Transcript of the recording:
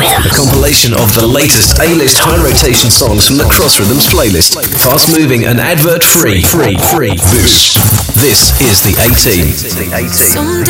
A compilation of the latest A-list high rotation songs from the Cross Rhythms playlist. Fast moving and advert free. This is the A-Team.